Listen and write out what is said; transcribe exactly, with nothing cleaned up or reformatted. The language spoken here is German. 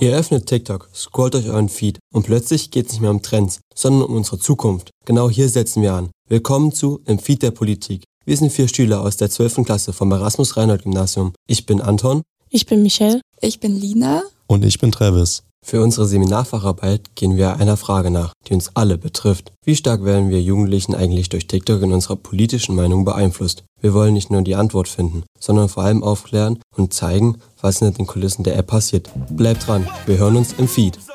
Ihr öffnet TikTok, scrollt durch euren Feed und plötzlich geht es nicht mehr um Trends, sondern um unsere Zukunft. Genau hier setzen wir an. Willkommen zu Im Feed der Politik. Wir sind vier Schüler aus der zwölften Klasse vom Erasmus-Reinhold-Gymnasium. Ich bin Anton. Ich bin Michelle. Ich bin Lina. Und ich bin Travis. Für unsere Seminarfacharbeit gehen wir einer Frage nach, die uns alle betrifft. Wie stark werden wir Jugendlichen eigentlich durch TikTok in unserer politischen Meinung beeinflusst? Wir wollen nicht nur die Antwort finden, sondern vor allem aufklären und zeigen, was hinter den Kulissen der App passiert. Bleibt dran, wir hören uns im Feed.